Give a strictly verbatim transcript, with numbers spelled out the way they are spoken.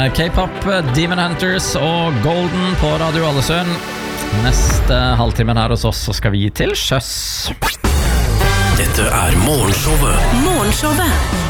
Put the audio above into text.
K-pop, Demon Hunters og Golden på Radio Ålesund. Neste halvtimen her hos oss så skal vi til sjøs. Dette er Morgenshowet. Morgenshowet